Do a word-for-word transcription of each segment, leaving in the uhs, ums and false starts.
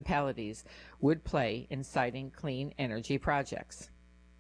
municipalities would play in siting clean energy projects.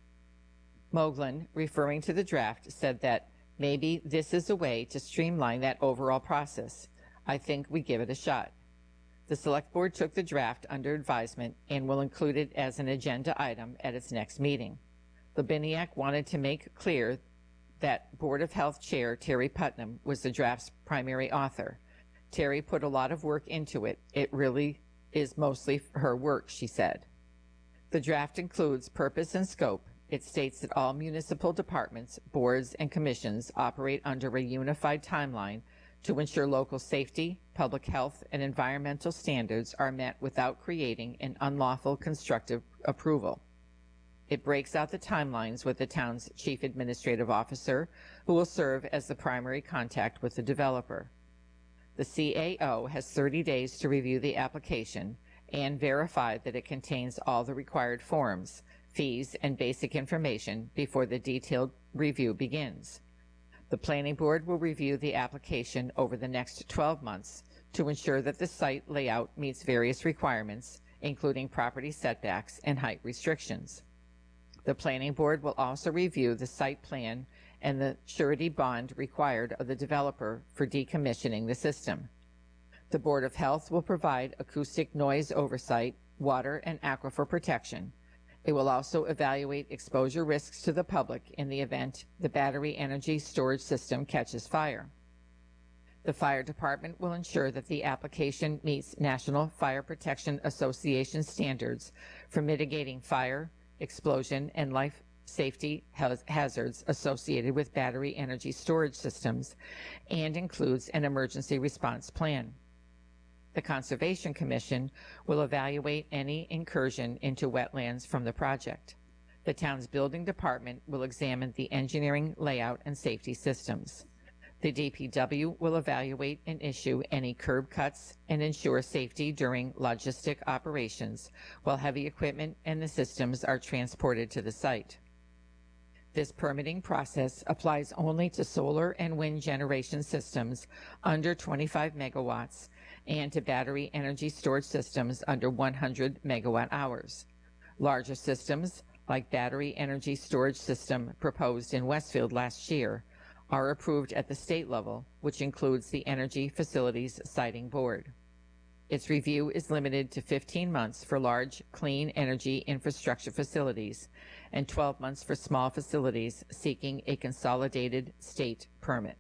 Moglen, referring to the draft, said that maybe this is a way to streamline that overall process. I think we give it a shot. The Select Board took the draft under advisement and will include it as an agenda item at its next meeting. Labiniak wanted to make clear that Board of Health Chair Terry Putnam was the draft's primary author. Terry put a lot of work into it. It really is mostly her work, she said. The draft includes purpose and scope. It states that all municipal departments, boards, and commissions operate under a unified timeline to ensure local safety, public health, and environmental standards are met without creating an unlawful constructive approval. It breaks out the timelines with the town's chief administrative officer, who will serve as the primary contact with the developer. The C A O has thirty days to review the application and verify that it contains all the required forms, fees, and basic information before the detailed review begins. The Planning Board will review the application over the next twelve months to ensure that the site layout meets various requirements, including property setbacks and height restrictions. The Planning Board will also review the site plan and the surety bond required of the developer for decommissioning the system. The Board of Health will provide acoustic noise oversight, water and aquifer protection. It will also evaluate exposure risks to the public in the event the battery energy storage system catches fire. The Fire Department will ensure that the application meets National Fire Protection Association standards for mitigating fire, explosion, and life safety hazards associated with battery energy storage systems, and includes an emergency response plan. The Conservation Commission will evaluate any incursion into wetlands from the project. The town's building department will examine the engineering, layout, and safety systems. The D P W will evaluate and issue any curb cuts and ensure safety during logistic operations while heavy equipment and the systems are transported to the site. This permitting process applies only to solar and wind generation systems under twenty-five megawatts and to battery energy storage systems under one hundred megawatt hours. Larger systems, like battery energy storage system proposed in Westfield last year, are approved at the state level, which includes the Energy Facilities Siting Board. Its review is limited to fifteen months for large, clean energy infrastructure facilities and twelve months for small facilities seeking a consolidated state permit.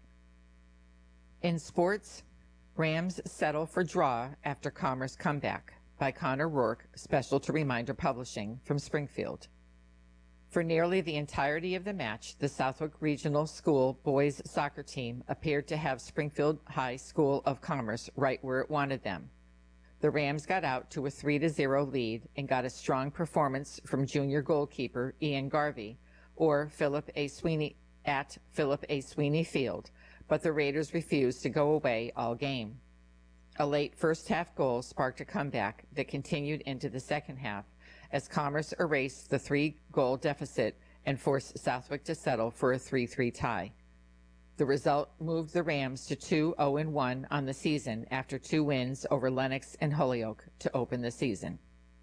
In sports, Rams settle for draw after Commerce comeback by Connor Rourke, special to Reminder Publishing from Springfield. For nearly the entirety of the match, the Southwick Regional School boys soccer team appeared to have Springfield High School of Commerce right where it wanted them. The Rams got out to a three to zero lead and got a strong performance from junior goalkeeper Ian Garvey, or Philip A. Sweeney, at Philip A. Sweeney Field, but the Raiders refused to go away all game. A late first-half goal sparked a comeback that continued into the second half as Commerce erased the three-goal deficit and forced Southwick to settle for a three three tie. The result moved the Rams to two oh and one on the season after two wins over Lenox and Holyoke to open the season.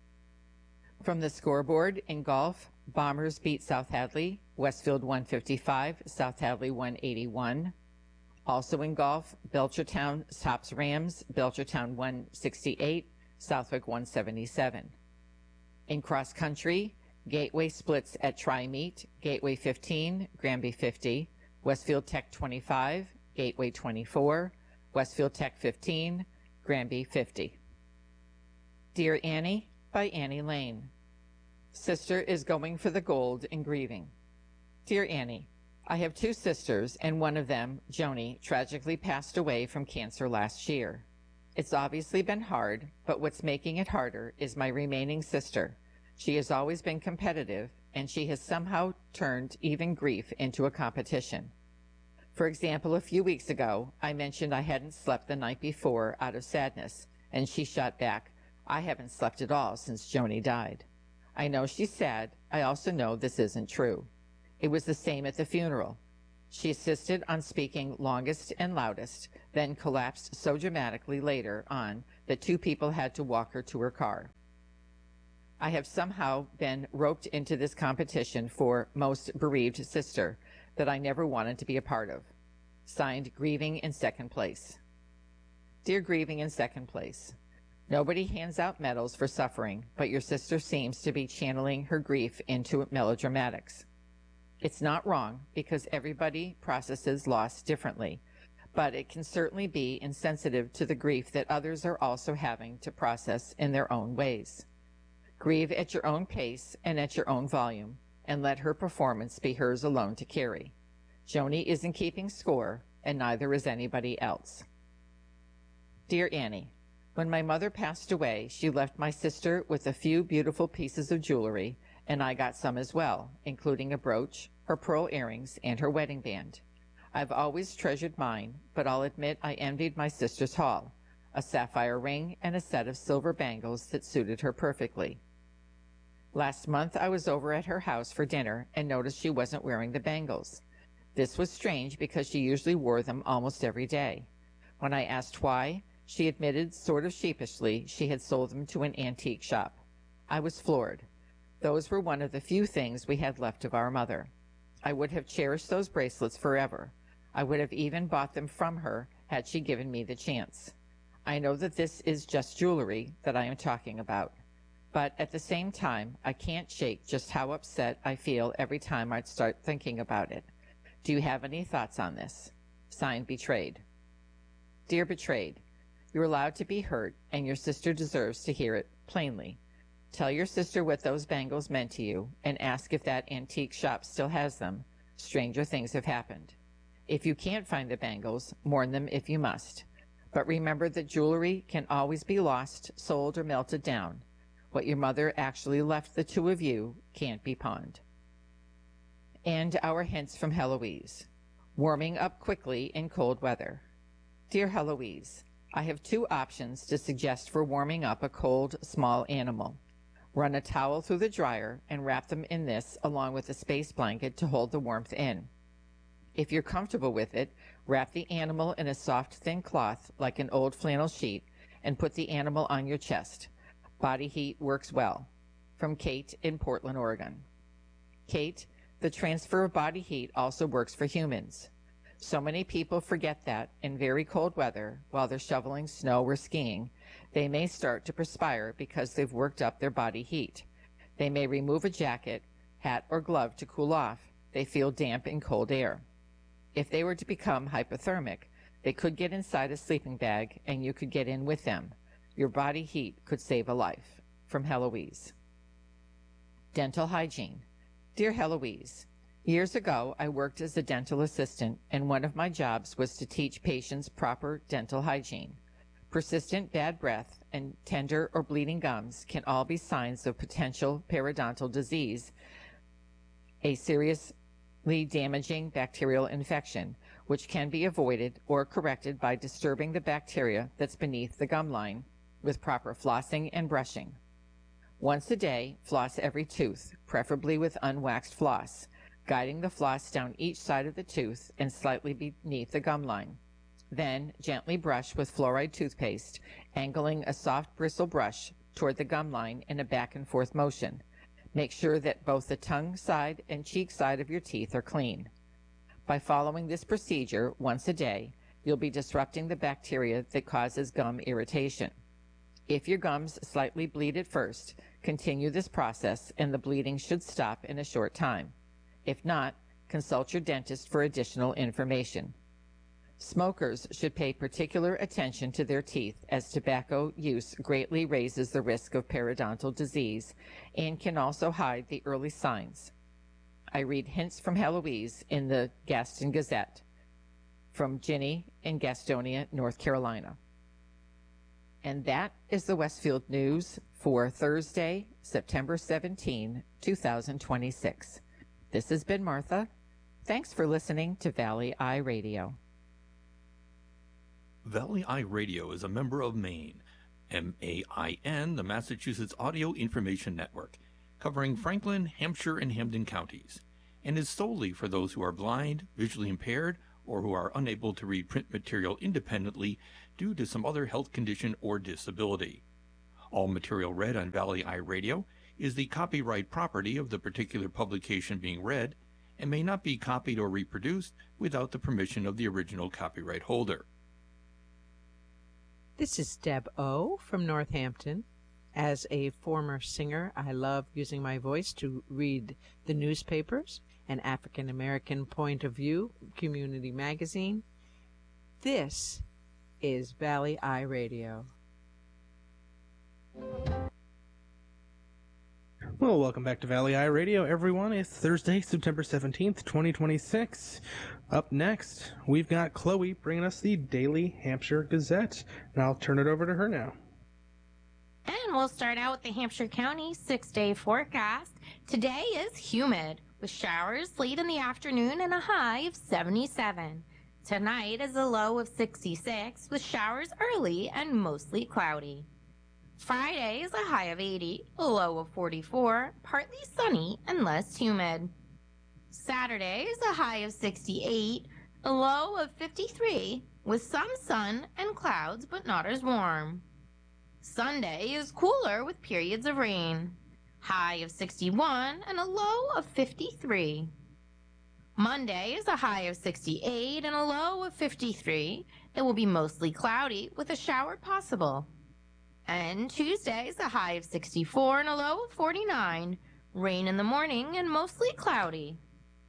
From the scoreboard in golf, Bombers beat South Hadley, Westfield one fifty-five, South Hadley one eighty-one. Also in golf, Belchertown tops Rams, Belchertown one sixty-eight, Southwick one seventy-seven. In cross country, Gateway splits at Tri-Meet, Gateway fifteen, Granby fifty, Westfield Tech twenty-five, Gateway twenty-four, Westfield Tech fifteen, Granby fifty. Dear Annie by Annie Lane. Sister is going for the gold and grieving. Dear Annie, I have two sisters, and one of them, Joni, tragically passed away from cancer last year. It's obviously been hard, but what's making it harder is my remaining sister. She has always been competitive, and she has somehow turned even grief into a competition. For example, a few weeks ago, I mentioned I hadn't slept the night before out of sadness, and she shot back, I haven't slept at all since Joni died. I know she's sad. I also know this isn't true. It was the same at the funeral. She insisted on speaking longest and loudest, then collapsed so dramatically later on that two people had to walk her to her car. I have somehow been roped into this competition for most bereaved sister that I never wanted to be a part of. Signed, Grieving in Second Place. Dear Grieving in Second Place, nobody hands out medals for suffering, but your sister seems to be channeling her grief into melodramatics. It's not wrong because everybody processes loss differently, but it can certainly be insensitive to the grief that others are also having to process in their own ways. Grieve at your own pace and at your own volume, and let her performance be hers alone to carry. Joni isn't keeping score, and neither is anybody else. Dear Annie, when my mother passed away, she left my sister with a few beautiful pieces of jewelry, and I got some as well, including a brooch, her pearl earrings, and her wedding band. I've always treasured mine, but I'll admit I envied my sister's haul, a sapphire ring and a set of silver bangles that suited her perfectly. Last month I was over at her house for dinner and noticed she wasn't wearing the bangles. This was strange because she usually wore them almost every day. When I asked why, she admitted sort of sheepishly she had sold them to an antique shop. I was floored. Those were one of the few things we had left of our mother. I would have cherished those bracelets forever. I would have even bought them from her had she given me the chance. I know that this is just jewelry that I am talking about. But at the same time, I can't shake just how upset I feel every time I start thinking about it. Do you have any thoughts on this? Signed, Betrayed. Dear Betrayed, you're allowed to be hurt, and your sister deserves to hear it plainly. Tell your sister what those bangles meant to you, and ask if that antique shop still has them. Stranger things have happened. If you can't find the bangles, mourn them if you must. But remember that jewelry can always be lost, sold, or melted down. What your mother actually left the two of you can't be pawned. And our hints from Heloise. Warming up quickly in cold weather. Dear Heloise, I have two options to suggest for warming up a cold, small animal. Run a towel through the dryer and wrap them in this along with a space blanket to hold the warmth in. If you're comfortable with it, wrap the animal in a soft, thin cloth like an old flannel sheet and put the animal on your chest. Body heat works well. From Kate in Portland, Oregon. Kate, the transfer of body heat also works for humans. So many people forget that in very cold weather, while they're shoveling snow or skiing, they may start to perspire because they've worked up their body heat. They may remove a jacket, hat, or glove to cool off. They feel damp in cold air. If they were to become hypothermic, they could get inside a sleeping bag and you could get in with them. Your body heat could save a life. From Heloise. Dental hygiene. Dear Heloise, years ago I worked as a dental assistant, and one of my jobs was to teach patients proper dental hygiene. Persistent bad breath and tender or bleeding gums can all be signs of potential periodontal disease, a seriously damaging bacterial infection, which can be avoided or corrected by disturbing the bacteria that's beneath the gum line with proper flossing and brushing. Once a day, floss every tooth, preferably with unwaxed floss, guiding the floss down each side of the tooth and slightly beneath the gum line. Then, gently brush with fluoride toothpaste, angling a soft bristle brush toward the gum line in a back and forth motion. Make sure that both the tongue side and cheek side of your teeth are clean. By following this procedure once a day, you'll be disrupting the bacteria that causes gum irritation. If your gums slightly bleed at first, continue this process and the bleeding should stop in a short time. If not, consult your dentist for additional information. Smokers should pay particular attention to their teeth, as tobacco use greatly raises the risk of periodontal disease and can also hide the early signs. I read hints from Heloise in the Gaston Gazette. From Ginny in Gastonia, North Carolina. And that is the Westfield News for Thursday, September seventeenth, two thousand twenty-six. This has been Martha. Thanks for listening to Valley Eye Radio. Valley Eye Radio is a member of MAIN, M A I N, the Massachusetts Audio Information Network, covering Franklin, Hampshire, and Hampden counties. and is solely for those who are blind, visually impaired, or who are unable to read print material independently due to some other health condition or disability. All material read on Valley Eye Radio is the copyright property of the particular publication being read and may not be copied or reproduced without the permission of the original copyright holder. This is Deb O. from Northampton. As a former singer, I love using my voice to read the newspapers and African American Point of View Community Magazine. This is Valley Eye Radio. Well, welcome back to Valley Eye Radio, everyone. It's Thursday, September seventeenth, twenty twenty-six. Up next, we've got Chloe bringing us the Daily Hampshire Gazette, and I'll turn it over to her now. And we'll start out with the Hampshire County six-day forecast. Today is humid, with showers late in the afternoon and a high of seventy-seven. Tonight is a low of sixty-six, with showers early and mostly cloudy. Friday is a high of eighty, a low of forty-four, partly sunny and less humid. Saturday is a high of sixty-eight, a low of fifty-three, with some sun and clouds but not as warm. Sunday is cooler with periods of rain. High of sixty-one and a low of fifty-three. Monday is a high of sixty-eight and a low of fifty-three. It will be mostly cloudy with a shower possible. And Tuesday is a high of sixty-four and a low of forty-nine. Rain in the morning and mostly cloudy.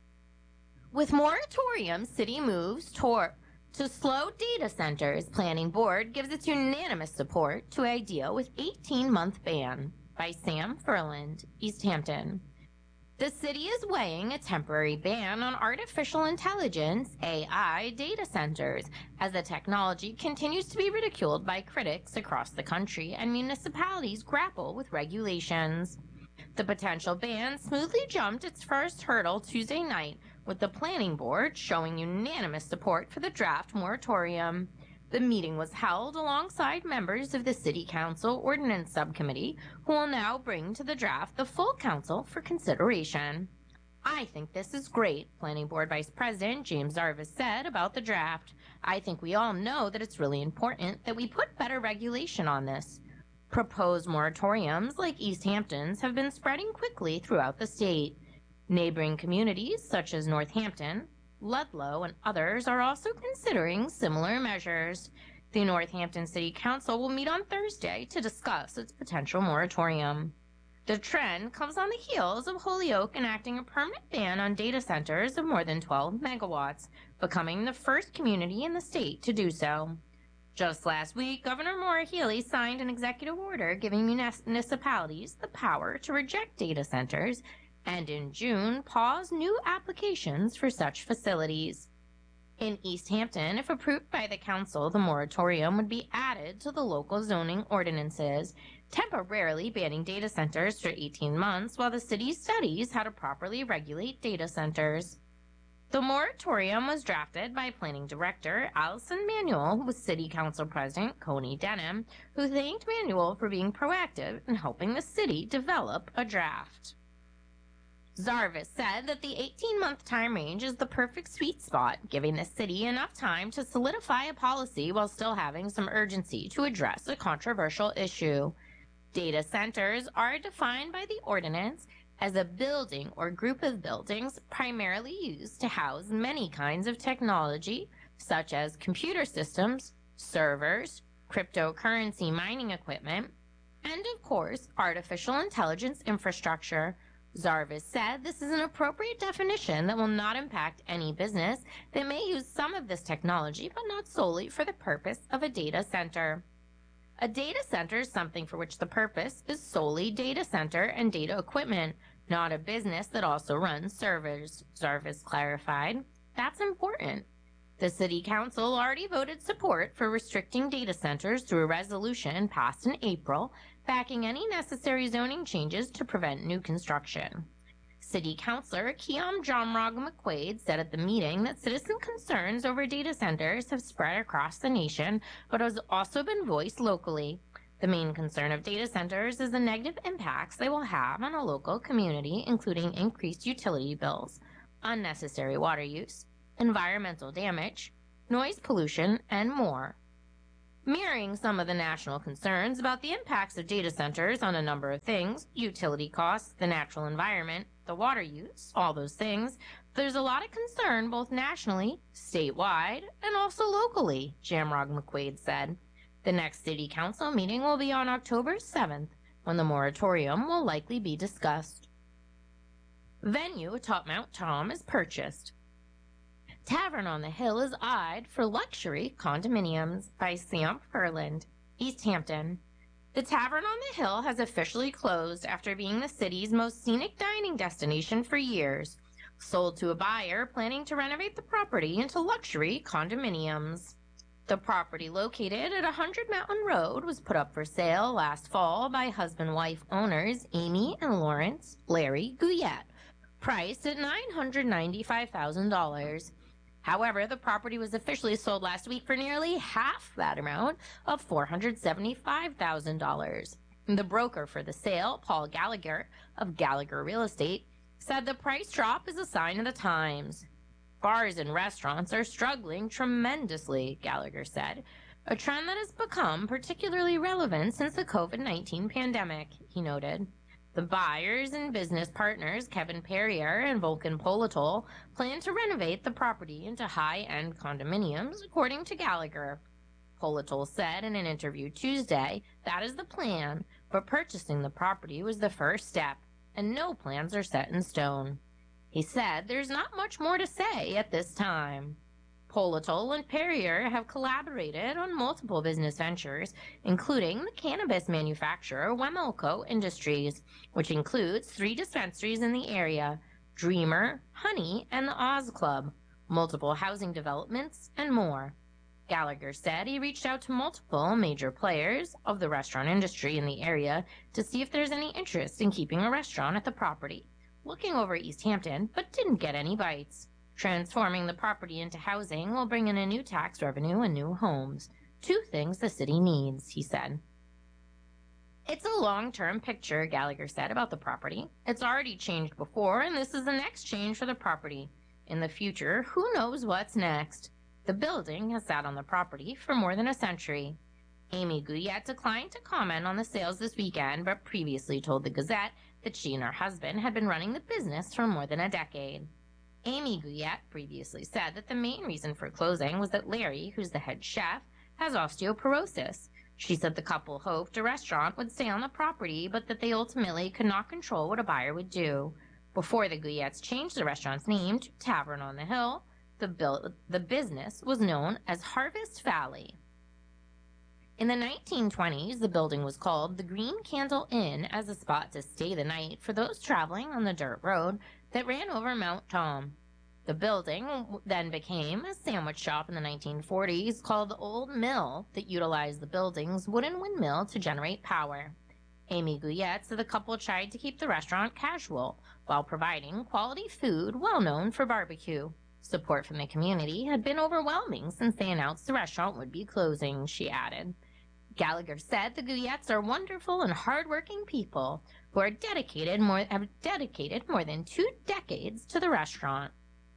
With moratorium, city moves toward to slow data centers. Planning board gives its unanimous support to idea with eighteen-month ban. By Sam Furland, East Hampton. The city is weighing a temporary ban on artificial intelligence, A I, data centers, as the technology continues to be ridiculed by critics across the country and municipalities grapple with regulations. The potential ban smoothly jumped its first hurdle Tuesday night, with the planning board showing unanimous support for the draft moratorium. The meeting was held alongside members of the City Council Ordinance Subcommittee, who will now bring to the draft the full council for consideration. I think this is great, Planning Board Vice President James Zarvis said about the draft. I think we all know that it's really important that we put better regulation on this. Proposed moratoriums like East Hampton's have been spreading quickly throughout the state. Neighboring communities such as Northampton, Ludlow, and others are also considering similar measures. The Northampton City Council will meet on Thursday to discuss its potential moratorium. The trend comes on the heels of Holyoke enacting a permanent ban on data centers of more than twelve megawatts, becoming the first community in the state to do so. Just last week, Governor Maura Healey signed an executive order giving municipalities the power to reject data centers, and in June, pause new applications for such facilities. In East Hampton, if approved by the council, the moratorium would be added to the local zoning ordinances, temporarily banning data centers for eighteen months while the city studies how to properly regulate data centers. The moratorium was drafted by Planning Director Allison Manuel with City Council President Coney Denham, who thanked Manuel for being proactive in helping the city develop a draft. Zarvis said that the eighteen-month time range is the perfect sweet spot, giving the city enough time to solidify a policy while still having some urgency to address a controversial issue. Data centers are defined by the ordinance as a building or group of buildings primarily used to house many kinds of technology, such as computer systems, servers, cryptocurrency mining equipment, and, of course, artificial intelligence infrastructure. Zarvis said this is an appropriate definition that will not impact any business that may use some of this technology, but not solely for the purpose of a data center. A data center is something for which the purpose is solely data center and data equipment, not a business that also runs servers, Zarvis clarified. That's important. The City Council already voted support for restricting data centers through a resolution passed in April, backing any necessary zoning changes to prevent new construction. City Councilor Kiam Jomrog McQuaid said at the meeting that citizen concerns over data centers have spread across the nation, but has also been voiced locally. The main concern of data centers is the negative impacts they will have on a local community, including increased utility bills. unnecessary water use, environmental damage, noise pollution, and more. Mirroring some of the national concerns about the impacts of data centers on a number of things, utility costs, the natural environment, the water use, all those things, there's a lot of concern both nationally, statewide, and also locally, Jamrog McQuaid said. The next City Council meeting will be on October seventh, when the moratorium will likely be discussed. Venue atop Mount Tom is purchased. Tavern on the Hill is eyed for luxury condominiums by Sam Ferland, East Hampton. The Tavern on the Hill has officially closed after being the city's most scenic dining destination for years, sold to a buyer planning to renovate the property into luxury condominiums. The property located at one hundred Mountain Road was put up for sale last fall by husband-wife owners Amy and Lawrence Larry Guyette, priced at nine hundred ninety-five thousand dollars. However, the property was officially sold last week for nearly half that amount of four hundred seventy-five thousand dollars. The broker for the sale, Paul Gallagher of Gallagher Real Estate, said the price drop is a sign of the times. Bars and restaurants are struggling tremendously, Gallagher said, a trend that has become particularly relevant since the COVID nineteen pandemic, he noted. The buyers and business partners, Kevin Perrier and Vulcan Politol, plan to renovate the property into high-end condominiums, according to Gallagher. Politol said in an interview Tuesday that is the plan, but purchasing the property was the first step, and no plans are set in stone. He said there's not much more to say at this time. Politol and Perrier have collaborated on multiple business ventures, including the cannabis manufacturer Wemelco Industries, which includes three dispensaries in the area, Dreamer, Honey, and the Oz Club, multiple housing developments, and more. Gallagher said he reached out to multiple major players of the restaurant industry in the area to see if there's any interest in keeping a restaurant at the property, looking over East Hampton, but didn't get any bites. Transforming the property into housing will bring in a new tax revenue and new homes. Two things the city needs, he said. It's a long-term picture, Gallagher said about the property. It's already changed before, and this is the next change for the property. In the future, who knows what's next? The building has sat on the property for more than a century. Amy Guyette declined to comment on the sales this weekend, but previously told the Gazette that she and her husband had been running the business for more than a decade. Amy Guyette previously said that the main reason for closing was that Larry, who's the head chef, has osteoporosis. She said the couple hoped a restaurant would stay on the property, but that they ultimately could not control what a buyer would do. Before the Guyettes changed the restaurant's name to Tavern on the Hill, the, bil- the business was known as Harvest Valley. In the nineteen twenties, the building was called the Green Candle Inn as a spot to stay the night for those traveling on the dirt road that ran over Mount Tom. The building then became a sandwich shop in the nineteen forties called the Old Mill that utilized the building's wooden windmill to generate power. Amy Guyette said the couple tried to keep the restaurant casual while providing quality food well known for barbecue. Support from the community had been overwhelming since they announced the restaurant would be closing, she added. Gallagher said the Guyettes are wonderful and hardworking people who are dedicated more, have dedicated more than two decades to the restaurant.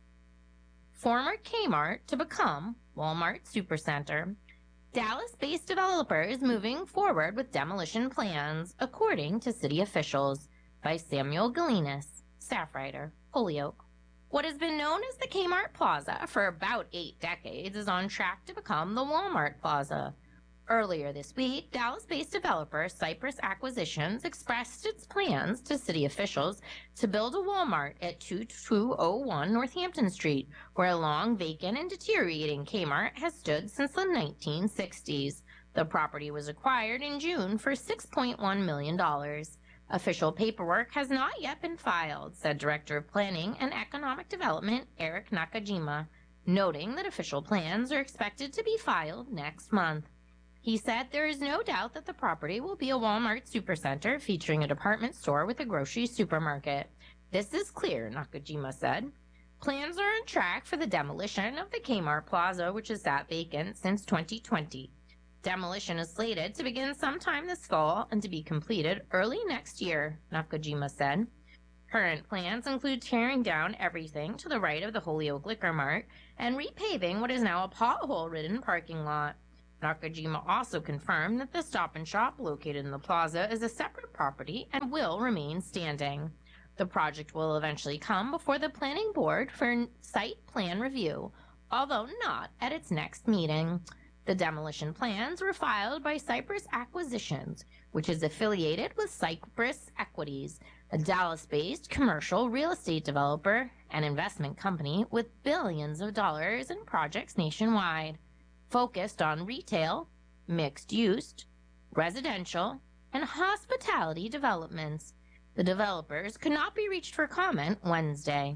Former Kmart to become Walmart Supercenter. Dallas-based developer is moving forward with demolition plans, according to city officials, by Samuel Galinas, staff writer, Holyoke. What has been known as the Kmart Plaza for about eight decades is on track to become the Walmart Plaza. Earlier this week, Dallas-based developer Cypress Acquisitions expressed its plans to city officials to build a Walmart at two two oh one Northampton Street, where a long, vacant, and deteriorating Kmart has stood since the nineteen sixties. The property was acquired in June for six point one million dollars. Official paperwork has not yet been filed, said Director of Planning and Economic Development Eric Nakajima, noting that official plans are expected to be filed next month. He said there is no doubt that the property will be a Walmart supercenter featuring a department store with a grocery supermarket. This is clear, Nakajima said. Plans are on track for the demolition of the Kmart Plaza, which has sat vacant since twenty twenty. Demolition is slated to begin sometime this fall and to be completed early next year, Nakajima said. Current plans include tearing down everything to the right of the Holyoke Liquor Mart and repaving what is now a pothole-ridden parking lot. Nakajima also confirmed that the Stop and Shop located in the plaza is a separate property and will remain standing. The project will eventually come before the Planning Board for site plan review, although not at its next meeting. The demolition plans were filed by Cypress Acquisitions, which is affiliated with Cypress Equities, a Dallas-based commercial real estate developer and investment company with billions of dollars in projects nationwide, focused on retail, mixed-use, residential, and hospitality developments. The developers could not be reached for comment Wednesday.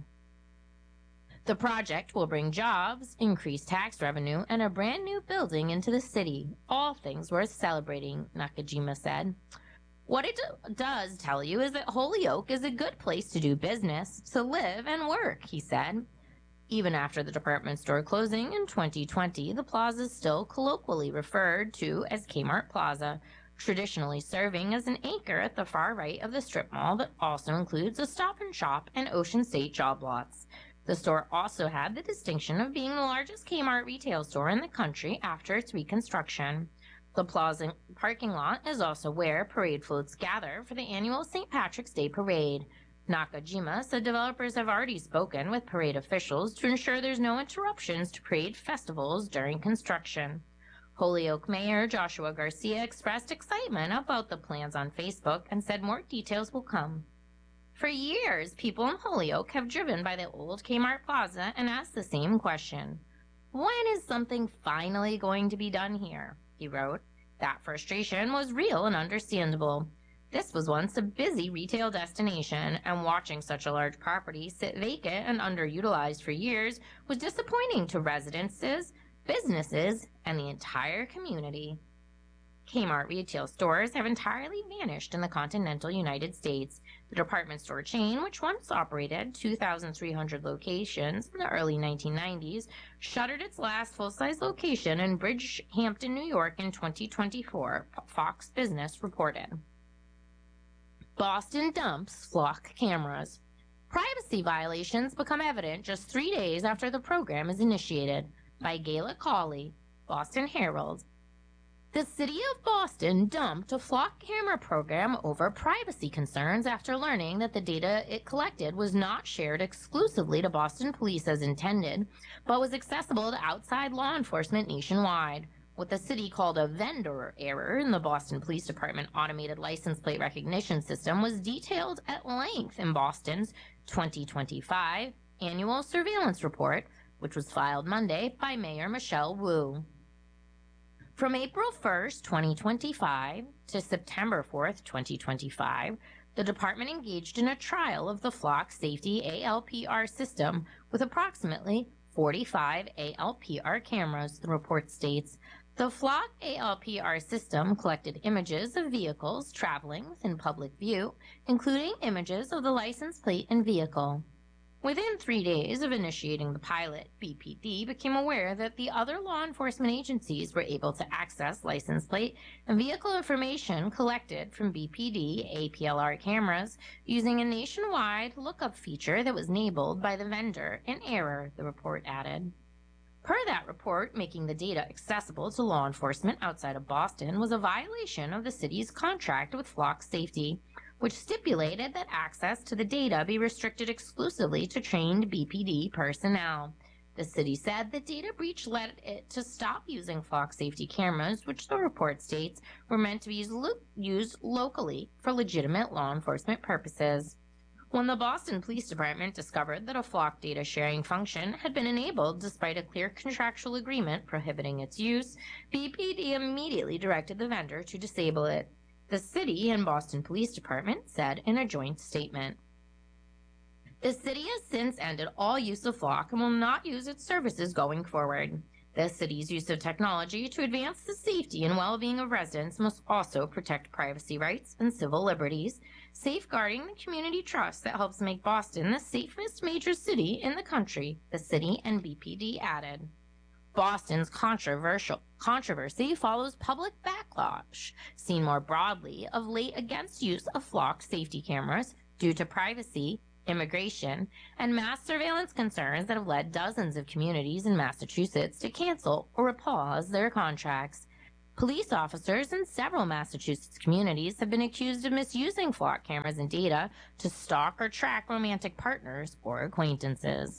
The project will bring jobs, increased tax revenue, and a brand new building into the city. All things worth celebrating, Nakajima said. What it do- does tell you is that Holyoke is a good place to do business, to live and work, he said. Even after the department store closing in twenty twenty, the plaza is still colloquially referred to as Kmart Plaza, traditionally serving as an anchor at the far right of the strip mall that also includes a Stop and Shop and Ocean State job lots. The store also had the distinction of being the largest Kmart retail store in the country after its reconstruction. The plaza parking lot is also where parade floats gather for the annual Saint Patrick's Day parade. Nakajima said developers have already spoken with parade officials to ensure there's no interruptions to parade festivals during construction. Holyoke Mayor Joshua Garcia expressed excitement about the plans on Facebook and said more details will come. For years, people in Holyoke have driven by the old Kmart Plaza and asked the same question. When is something finally going to be done here? He wrote. That frustration was real and understandable. This was once a busy retail destination, and watching such a large property sit vacant and underutilized for years was disappointing to residences, businesses, and the entire community. Kmart retail stores have entirely vanished in the continental United States. The department store chain, which once operated two thousand three hundred locations in the early nineteen nineties, shuttered its last full-size location in Bridgehampton, New York in twenty twenty-four, Fox Business reported. Boston dumps flock cameras. Privacy violations become evident just three days after the program is initiated. By Gayla Cawley, Boston Herald. The city of Boston dumped a flock camera program over privacy concerns after learning that the data it collected was not shared exclusively to Boston police as intended, but was accessible to outside law enforcement nationwide. What the city called a vendor error in the Boston Police Department automated license plate recognition system was detailed at length in Boston's twenty twenty-five annual surveillance report, which was filed Monday by Mayor Michelle Wu. From April first, twenty twenty-five to September fourth, twenty twenty-five, the department engaged in a trial of the Flock Safety A L P R system with approximately forty-five A L P R cameras, the report states. The Flock A L P R system collected images of vehicles traveling within public view, including images of the license plate and vehicle. Within three days of initiating the pilot, B P D became aware that the other law enforcement agencies were able to access license plate and vehicle information collected from B P D A P L R cameras using a nationwide lookup feature that was enabled by the vendor in error, the report added. Per that report, making the data accessible to law enforcement outside of Boston was a violation of the city's contract with Flock Safety, which stipulated that access to the data be restricted exclusively to trained B P D personnel. The city said the data breach led it to stop using Flock Safety cameras, which the report states were meant to be used, lo- used locally for legitimate law enforcement purposes. When the Boston Police Department discovered that a Flock data sharing function had been enabled despite a clear contractual agreement prohibiting its use, B P D immediately directed the vendor to disable it. The city and Boston Police Department said in a joint statement. The city has since ended all use of Flock and will not use its services going forward. The city's use of technology to advance the safety and well-being of residents must also protect privacy rights and civil liberties, safeguarding the community trust that helps make Boston the safest major city in the country, the city and B P D added. Boston's controversial controversy follows public backlash, seen more broadly of late against use of Flock safety cameras, due to privacy, immigration, and mass surveillance concerns that have led dozens of communities in Massachusetts to cancel or pause their contracts. Police officers in several Massachusetts communities have been accused of misusing flock cameras and data to stalk or track romantic partners or acquaintances.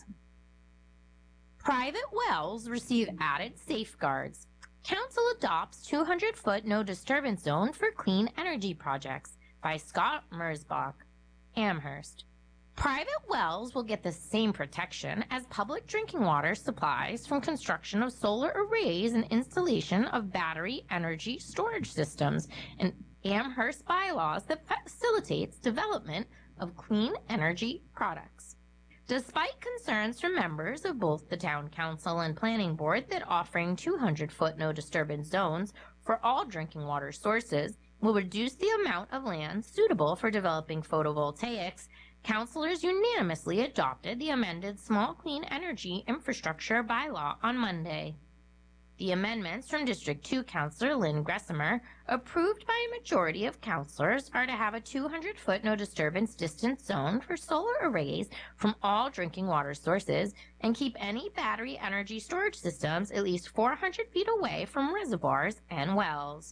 Private wells receive added safeguards. Council adopts two hundred foot no disturbance zone for clean energy projects by Scott Merzbach, Amherst. Private wells will get the same protection as public drinking water supplies from construction of solar arrays and installation of battery energy storage systems and Amherst bylaws that facilitates development of clean energy products. Despite concerns from members of both the Town Council and Planning Board that offering two hundred foot no disturbance zones for all drinking water sources will reduce the amount of land suitable for developing photovoltaics, councilors unanimously adopted the amended Small Clean Energy Infrastructure Bylaw on Monday. The amendments from District two Councilor Lynn Gressimer, approved by a majority of councilors, are to have a two hundred foot no disturbance distance zone for solar arrays from all drinking water sources and keep any battery energy storage systems at least four hundred feet away from reservoirs and wells.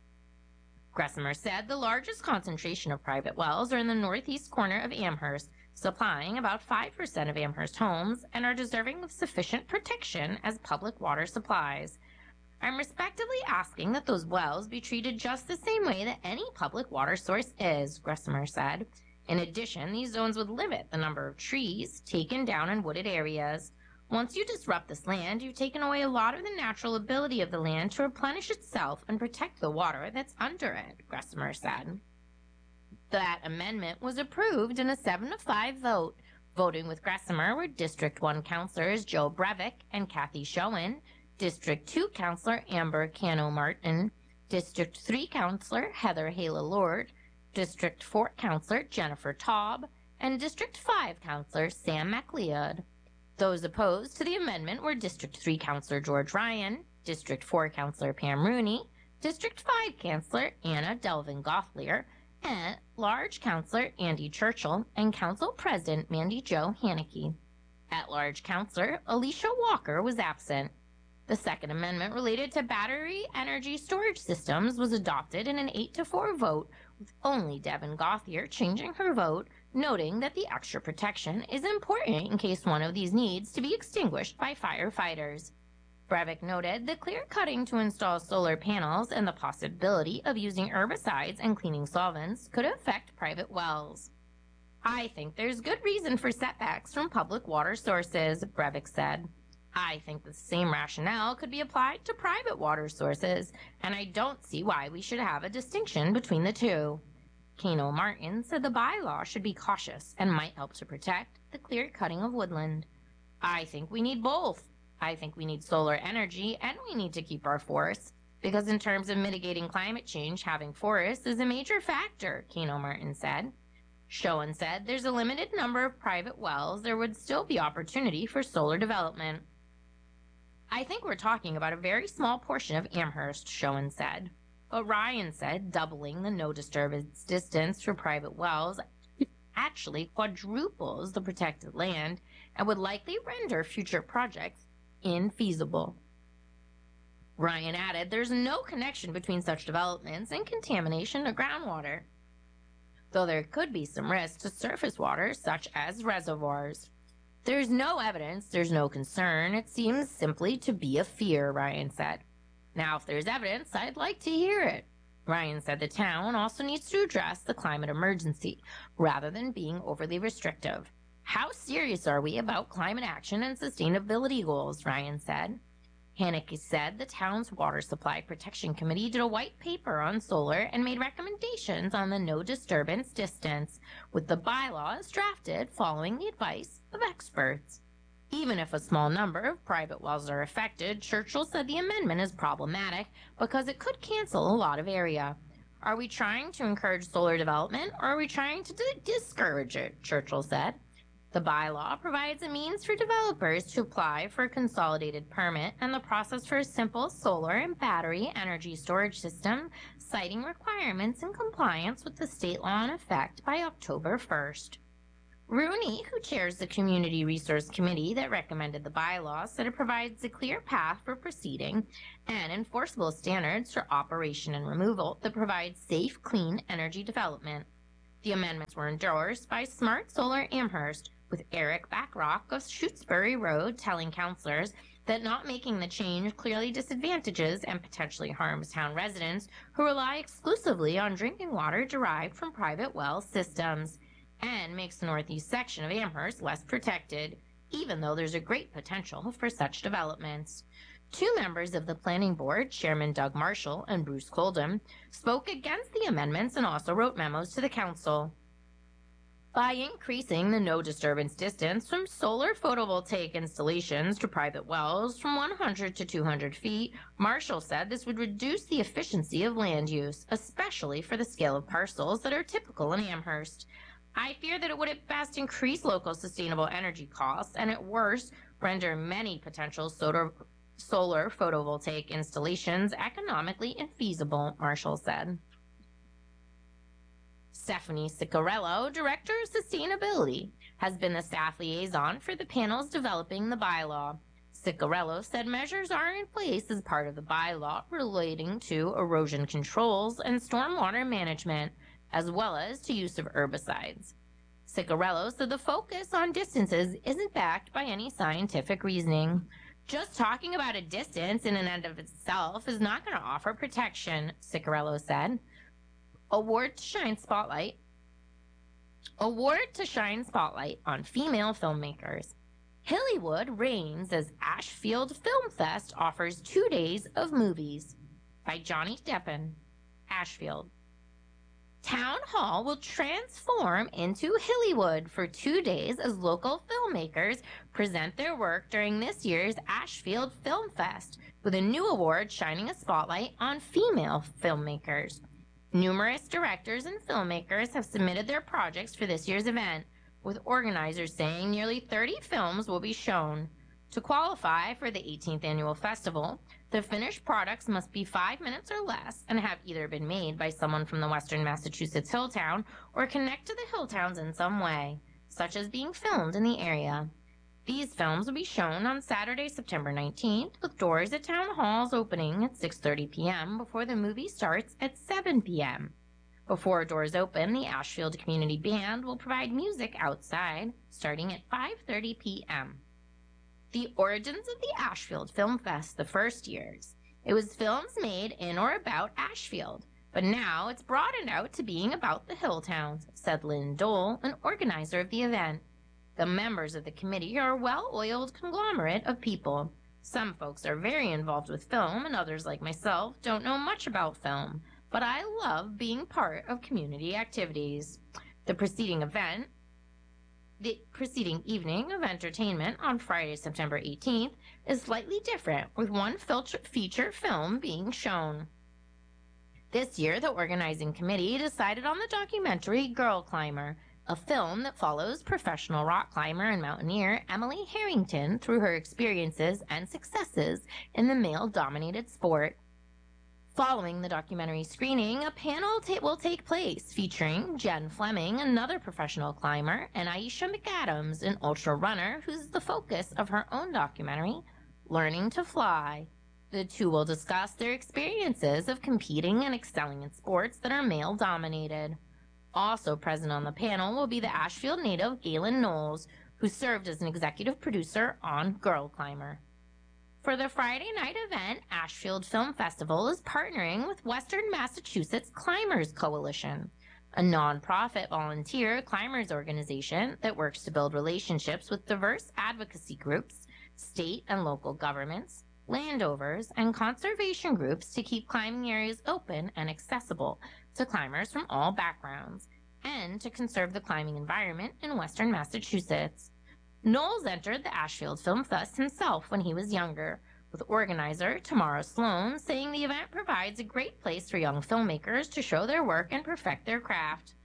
Gressimer said the largest concentration of private wells are in the northeast corner of Amherst, supplying about five percent of Amherst homes and are deserving of sufficient protection as public water supplies. I'm respectively asking that those wells be treated just the same way that any public water source is, Gressimer said. In addition, these zones would limit the number of trees taken down in wooded areas. Once you disrupt this land, you've taken away a lot of the natural ability of the land to replenish itself and protect the water that's under it, Gressimer said. That amendment was approved in a seven to five vote. Voting with Gressimer were District one Councilors Joe Brevick and Kathy Schoen, District two Councilor Amber Cano-Martin, District three Councilor Heather Hala-Lord, District four Councilor Jennifer Taub, and District five Councilor Sam MacLeod. Those opposed to the amendment were District three Councilor George Ryan, District four Councilor Pam Rooney, District five Councilor Anna Delvin Gottlier, and Large Councilor Andy Churchill and Council President Mandy Jo Haneke. At-large Councilor Alicia Walker was absent. The second amendment related to battery energy storage systems was adopted in an eight to four vote, with only Devin Gauthier changing her vote, noting that the extra protection is important in case one of these needs to be extinguished by firefighters. Brevick noted that clear cutting to install solar panels and the possibility of using herbicides and cleaning solvents could affect private wells. I think there's good reason for setbacks from public water sources, Brevick said. I think the same rationale could be applied to private water sources, and I don't see why we should have a distinction between the two. Cano-Martin said the bylaw should be cautious and might help to protect the clear cutting of woodland. I think we need both. I think we need solar energy and we need to keep our forests, because in terms of mitigating climate change, having forests is a major factor, Cano-Martin said. Schoen said there's a limited number of private wells. There would still be opportunity for solar development. I think we're talking about a very small portion of Amherst, Schoen said. But Ryan said doubling the no disturbance distance for private wells actually quadruples the protected land and would likely render future projects infeasible. Ryan added there's no connection between such developments and contamination of groundwater, though there could be some risk to surface water such as reservoirs. There's no evidence, there's no concern, it seems simply to be a fear, Ryan said. Now, if there's evidence, I'd like to hear it. Ryan said the town also needs to address the climate emergency rather than being overly restrictive. How serious are we about climate action and sustainability goals, Ryan said. Haneke said the town's Water Supply Protection Committee did a white paper on solar and made recommendations on the no disturbance distance, with the bylaws drafted following the advice of experts. Even if a small number of private wells are affected, Churchill said the amendment is problematic because it could cancel a lot of area. Are we trying to encourage solar development or are we trying to d- discourage it? Churchill said. The bylaw provides a means for developers to apply for a consolidated permit and the process for a simple solar and battery energy storage system, citing requirements in compliance with the state law in effect by October first. Rooney, who chairs the Community Resource Committee that recommended the bylaw, said it provides a clear path for proceeding and enforceable standards for operation and removal that provide safe, clean energy development. The amendments were endorsed by Smart Solar Amherst, with Eric Backrock of Shutesbury Road telling councillors that not making the change clearly disadvantages and potentially harms town residents who rely exclusively on drinking water derived from private well systems, and makes the northeast section of Amherst less protected, even though there's a great potential for such developments. Two members of the planning board, Chairman Doug Marshall and Bruce Coldham, spoke against the amendments and also wrote memos to the council. By increasing the no disturbance distance from solar photovoltaic installations to private wells from one hundred to two hundred feet, Marshall said this would reduce the efficiency of land use, especially for the scale of parcels that are typical in Amherst. I fear that it would at best increase local sustainable energy costs and at worst render many potential solar, solar photovoltaic installations economically infeasible, Marshall said. Stephanie Ciccarello, Director of Sustainability, has been the staff liaison for the panels developing the bylaw. Ciccarello said measures are in place as part of the bylaw relating to erosion controls and stormwater management, as well as to use of herbicides. Ciccarello said the focus on distances isn't backed by any scientific reasoning. Just talking about a distance in and and of itself is not going to offer protection, Ciccarello said. Award to shine spotlight. Award to shine spotlight on female filmmakers. Hillywood reigns as Ashfield Film Fest offers two days of movies. By Johnny Deppen, Ashfield. Town Hall will transform into Hillywood for two days as local filmmakers present their work during this year's Ashfield Film Fest, with a new award shining a spotlight on female filmmakers. Numerous directors and filmmakers have submitted their projects for this year's event, with organizers saying nearly thirty films will be shown. To qualify for the eighteenth annual festival, the finished products must be five minutes or less and have either been made by someone from the Western Massachusetts Hilltown or connect to the Hilltowns in some way, such as being filmed in the area. These films will be shown on Saturday, September nineteenth, with doors at Town Halls opening at six thirty p m before the movie starts at seven p m Before doors open, the Ashfield Community Band will provide music outside, starting at five thirty p m The origins of the Ashfield Film Fest the first years. It was films made in or about Ashfield, but now it's broadened out to being about the Hilltowns, said Lynn Dole, an organizer of the event. The members of the committee are a well-oiled conglomerate of people. Some folks are very involved with film, and others, like myself, don't know much about film, but I love being part of community activities. The preceding event, the preceding evening of entertainment on Friday, September eighteenth, is slightly different, with one feature film being shown. This year, the organizing committee decided on the documentary Girl Climber, a film that follows professional rock climber and mountaineer Emily Harrington through her experiences and successes in the male-dominated sport. Following the documentary screening, a panel ta- will take place featuring Jen Fleming, another professional climber, and Aisha McAdams, an ultra runner who's the focus of her own documentary, Learning to Fly. The two will discuss their experiences of competing and excelling in sports that are male-dominated. Also present on the panel will be the Ashfield native Galen Knowles, who served as an executive producer on Girl Climber. For the Friday night event, Ashfield Film Festival is partnering with Western Massachusetts Climbers Coalition, a nonprofit volunteer climbers organization that works to build relationships with diverse advocacy groups, state and local governments, landowners, and conservation groups to keep climbing areas open and accessible to climbers from all backgrounds, and to conserve the climbing environment in Western Massachusetts. Knowles entered the Ashfield Film Fest himself when he was younger, with organizer Tamara Sloan saying the event provides a great place for young filmmakers to show their work and perfect their craft.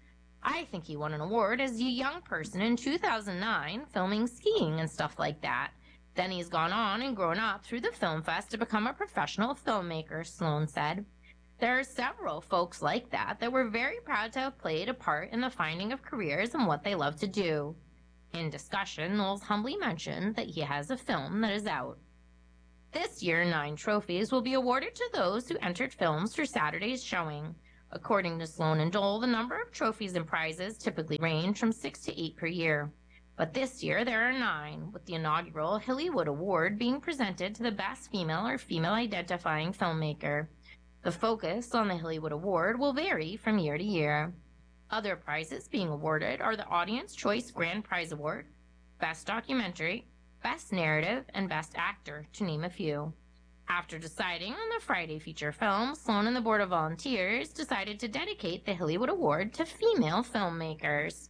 I think he won an award as a young person in two thousand nine, filming skiing and stuff like that. Then he's gone on and grown up through the film fest to become a professional filmmaker, Sloan said. There are several folks like that that we're very proud to have played a part in the finding of careers and what they love to do. In discussion, Knowles humbly mentioned that he has a film that is out. This year, nine trophies will be awarded to those who entered films for Saturday's showing. According to Sloan and Dole, the number of trophies and prizes typically range from six to eight per year. But this year there are nine, with the inaugural Hillywood Award being presented to the best female or female-identifying filmmaker. The focus on the Hillywood Award will vary from year to year. Other prizes being awarded are the Audience Choice Grand Prize Award, Best Documentary, Best Narrative, and Best Actor, to name a few. After deciding on the Friday feature film, Sloan and the Board of Volunteers decided to dedicate the Hillywood Award to female filmmakers.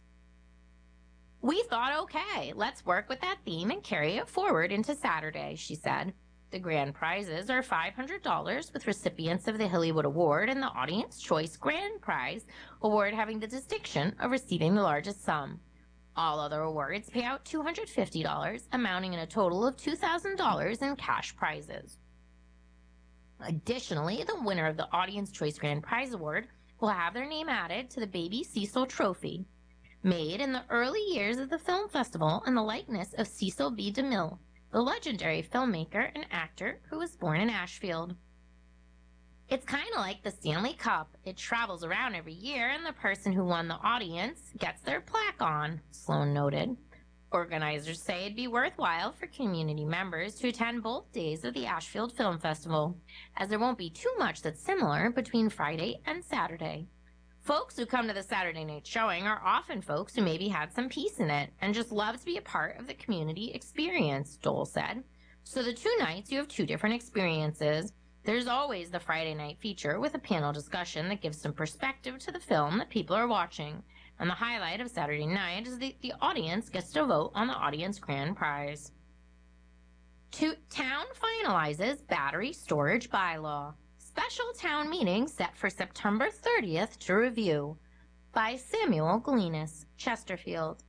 We thought, okay, let's work with that theme and carry it forward into Saturday, she said. The grand prizes are five hundred dollars, with recipients of the Hillywood Award and the Audience Choice Grand Prize Award having the distinction of receiving the largest sum. All other awards pay out two hundred fifty dollars, amounting in a total of two thousand dollars in cash prizes. Additionally, the winner of the Audience Choice Grand Prize Award will have their name added to the Baby Cecil Trophy, made in the early years of the film festival in the likeness of Cecil B. DeMille, the legendary filmmaker and actor who was born in Ashfield. It's kind of like the Stanley Cup. It travels around every year, and the person who won the audience gets their plaque on, Sloan noted. Organizers say it'd be worthwhile for community members to attend both days of the Ashfield Film Festival, as there won't be too much that's similar between Friday and Saturday. Folks who come to the Saturday night showing are often folks who maybe had some piece in it and just love to be a part of the community experience, Dole said. So the two nights, you have two different experiences. There's always the Friday night feature with a panel discussion that gives some perspective to the film that people are watching. And the highlight of Saturday night is that the audience gets to vote on the audience grand prize. To, town finalizes battery storage bylaw. Special town meeting set for September thirtieth to review. By Samuel Glenis, Chesterfield.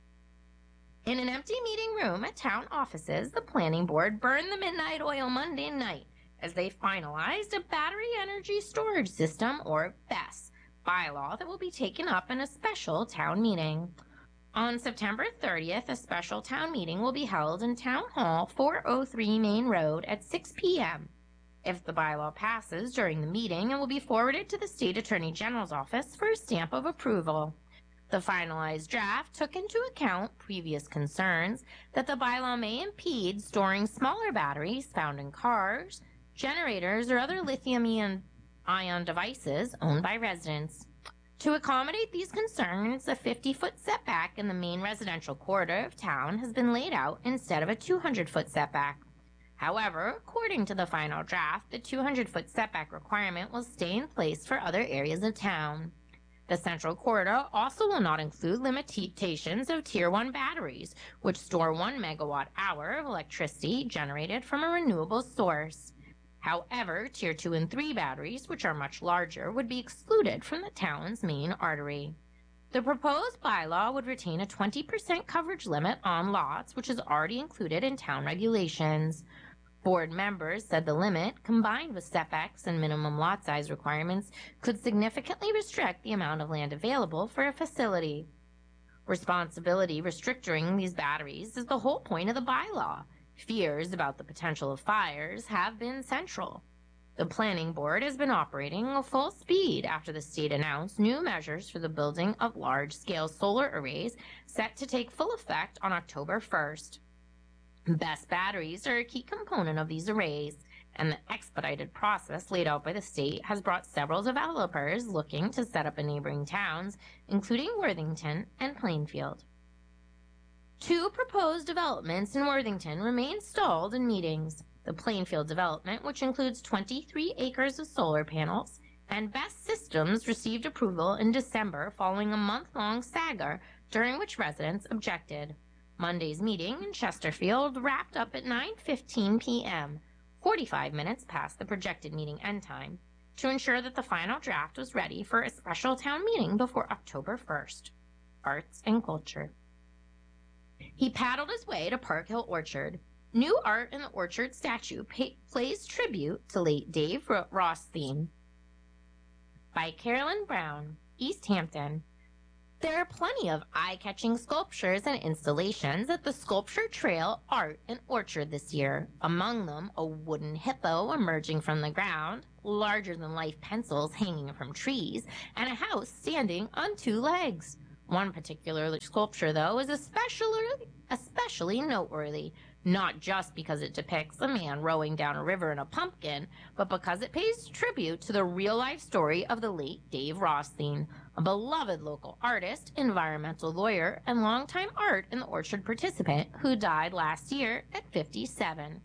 In an empty meeting room at town offices, the planning board burned the midnight oil Monday night as they finalized a battery energy storage system, or B E S, bylaw that will be taken up in a special town meeting. On September thirtieth, a special town meeting will be held in Town Hall, four oh three Main Road at six p.m. If the bylaw passes during the meeting, it will be forwarded to the State Attorney General's office for a stamp of approval. The finalized draft took into account previous concerns that the bylaw may impede storing smaller batteries found in cars, generators, or other lithium-ion devices owned by residents. To accommodate these concerns, a fifty-foot setback in the main residential corridor of town has been laid out instead of a two hundred foot setback. However, according to the final draft, the two hundred foot setback requirement will stay in place for other areas of town. The central corridor also will not include limitations of Tier one batteries, which store one megawatt hour of electricity generated from a renewable source. However, Tier two and three batteries, which are much larger, would be excluded from the town's main artery. The proposed bylaw would retain a twenty percent coverage limit on lots, which is already included in town regulations. Board members said the limit, combined with setbacks and minimum lot size requirements, could significantly restrict the amount of land available for a facility. Responsibility restricting these batteries is the whole point of the bylaw. Fears about the potential of fires have been central. The planning board has been operating at full speed after the state announced new measures for the building of large-scale solar arrays set to take full effect on October first. B E S batteries are a key component of these arrays, and the expedited process laid out by the state has brought several developers looking to set up in neighboring towns, including Worthington and Plainfield. Two proposed developments in Worthington remain stalled in meetings. The Plainfield development, which includes twenty-three acres of solar panels, and B E S Systems received approval in December following a month-long saga during which residents objected. Monday's meeting in Chesterfield wrapped up at nine fifteen p.m., forty-five minutes past the projected meeting end time, to ensure that the final draft was ready for a special town meeting before October first. arts, and culture. He paddled his way to Park Hill Orchard. New art in the orchard statue pay- plays tribute to late Dave Rothstein. By Carolyn Brown, East Hampton. There are plenty of eye-catching sculptures and installations at the Sculpture Trail Art and Orchard this year. Among them, a wooden hippo emerging from the ground, larger-than-life pencils hanging from trees, and a house standing on two legs. One particular sculpture, though, is especially, especially noteworthy, not just because it depicts a man rowing down a river in a pumpkin, but because it pays tribute to the real-life story of the late Dave Rothstein, a beloved local artist, environmental lawyer, and longtime art in the orchard participant who died last year at fifty-seven.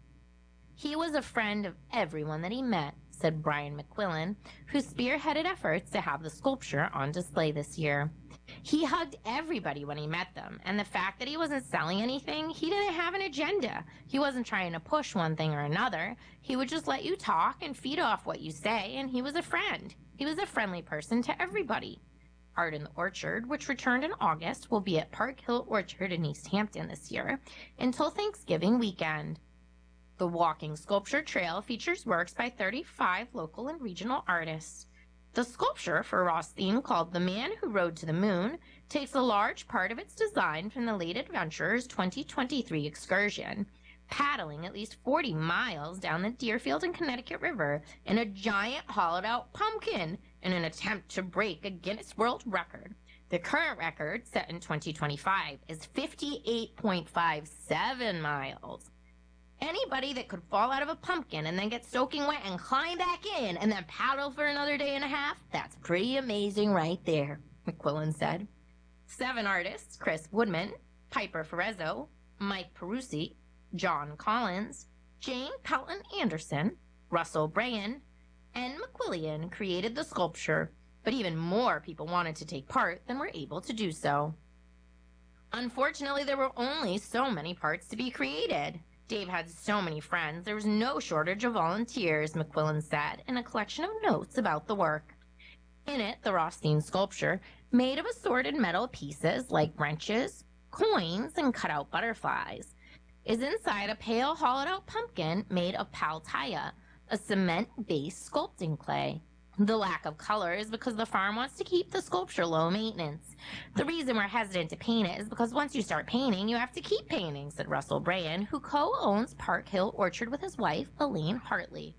He was a friend of everyone that he met, said Brian McQuillan, who spearheaded efforts to have the sculpture on display this year. He hugged everybody when he met them, and the fact that he wasn't selling anything, he didn't have an agenda. He wasn't trying to push one thing or another. He would just let you talk and feed off what you say, and he was a friend. He was a friendly person to everybody. Art in the Orchard, which returned in August, will be at Park Hill Orchard in East Hampton this year until Thanksgiving weekend. The Walking Sculpture Trail features works by thirty-five local and regional artists. The sculpture for Rothstein, called The Man Who Rode to the Moon, takes a large part of its design from the Late Adventurers twenty twenty-three excursion, paddling at least forty miles down the Deerfield and Connecticut River in a giant hollowed-out pumpkin in an attempt to break a Guinness World Record. The current record, set in twenty twenty-five, is fifty-eight point five seven miles. Anybody that could fall out of a pumpkin and then get soaking wet and climb back in and then paddle for another day and a half, that's pretty amazing right there, McQuillan said. Seven artists, Chris Woodman, Piper Ferezzo, Mike Perusi, John Collins, Jane Pelton Anderson, Russell Brayan, and McQuillan created the sculpture, but even more people wanted to take part than were able to do so. Unfortunately, there were only so many parts to be created. Dave had so many friends, there was no shortage of volunteers, McQuillan said, in a collection of notes about the work. In it, the Rothstein sculpture, made of assorted metal pieces like wrenches, coins, and cut-out butterflies, is inside a pale hollowed-out pumpkin made of paltaya, a cement-based sculpting clay. The lack of color is because the farm wants to keep the sculpture low maintenance. The reason we're hesitant to paint it is because once you start painting, you have to keep painting, said Russell Brayan, who co-owns Park Hill Orchard with his wife, Elaine Hartley.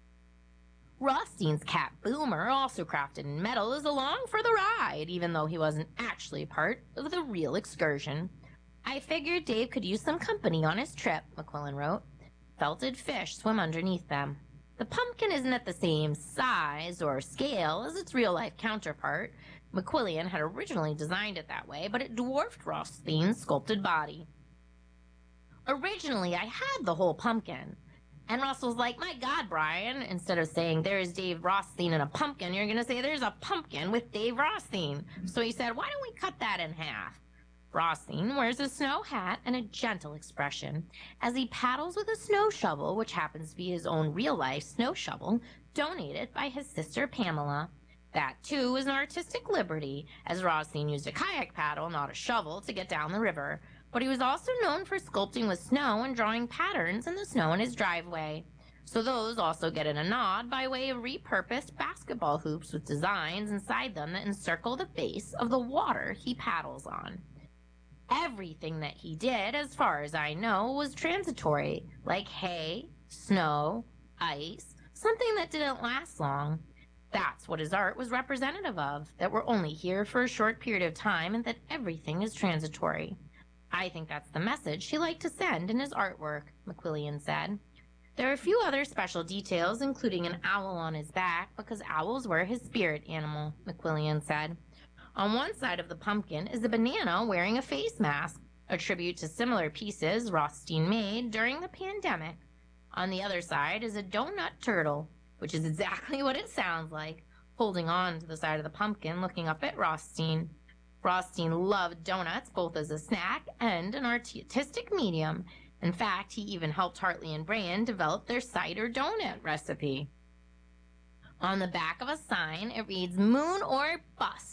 Rothstein's cat Boomer, also crafted in metal, is along for the ride, even though he wasn't actually part of the real excursion. I figured Dave could use some company on his trip, McQuillan wrote. Felted fish swim underneath them. The pumpkin isn't at the same size or scale as its real-life counterpart. McQuillan had originally designed it that way, but it dwarfed Rothstein's sculpted body. Originally, I had the whole pumpkin. And Russell's like, my God, Brian, instead of saying there's Dave Rothstein in a pumpkin, you're going to say there's a pumpkin with Dave Rothstein. So he said, why don't we cut that in half? Rothstein wears a snow hat and a gentle expression as he paddles with a snow shovel, which happens to be his own real-life snow shovel, donated by his sister Pamela. That, too, is an artistic liberty, as Rothstein used a kayak paddle, not a shovel, to get down the river. But he was also known for sculpting with snow and drawing patterns in the snow in his driveway. So those also get in a nod by way of repurposed basketball hoops with designs inside them that encircle the base of the water he paddles on. Everything that he did, as far as I know, was transitory, like hay, snow, ice, something that didn't last long. That's what his art was representative of, that we're only here for a short period of time and that everything is transitory. I think that's the message he liked to send in his artwork, McQuillan said. There are a few other special details, including an owl on his back, because owls were his spirit animal, McQuillan said. On one side of the pumpkin is a banana wearing a face mask, a tribute to similar pieces Rothstein made during the pandemic. On the other side is a donut turtle, which is exactly what it sounds like, holding on to the side of the pumpkin looking up at Rothstein. Rothstein loved donuts both as a snack and an artistic medium. In fact, he even helped Hartley and Brayan develop their cider donut recipe. On the back of a sign, it reads, Moon or Bust.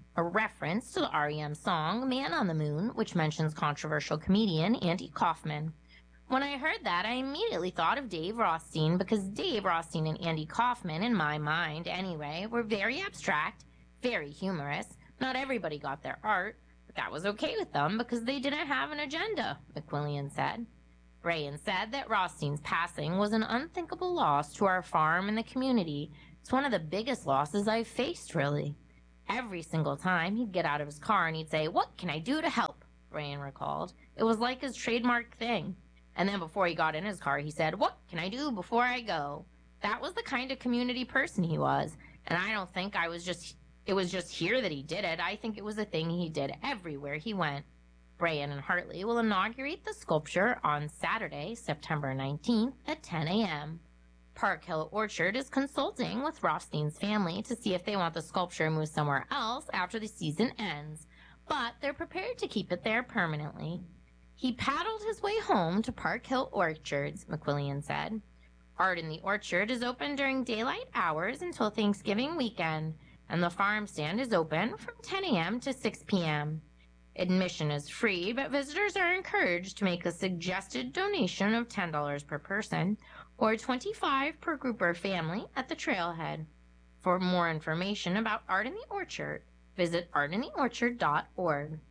a reference to the R E M song Man on the Moon, which mentions controversial comedian Andy Kaufman. When I heard that, I immediately thought of Dave Rothstein, because Dave Rothstein and Andy Kaufman, in my mind anyway, were very abstract, very humorous. Not everybody got their art, but that was okay with them because they didn't have an agenda, McQuillian said. Brayan said that Rothstein's passing was an unthinkable loss to our farm and the community. It's one of the biggest losses I've faced, really. Every single time he'd get out of his car and he'd say, "What can I do to help?" Brayan recalled. It was like his trademark thing. And then before he got in his car, he said, "What can I do before I go?" That was the kind of community person he was. And I don't think I was just, it was just here that he did it. I think it was a thing he did everywhere he went. Brayan and Hartley will inaugurate the sculpture on Saturday, September nineteenth at ten a.m. Park Hill Orchard is consulting with Rothstein's family to see if they want the sculpture moved somewhere else after the season ends, but they're prepared to keep it there permanently. He paddled his way home to Park Hill Orchards, McQuillian said. Art in the Orchard is open during daylight hours until Thanksgiving weekend, and the farm stand is open from ten a.m. to six p.m. Admission is free, but visitors are encouraged to make a suggested donation of ten dollars per person or twenty-five dollars per group or family at the trailhead. For more information about Art in the Orchard, visit art in the orchard dot org.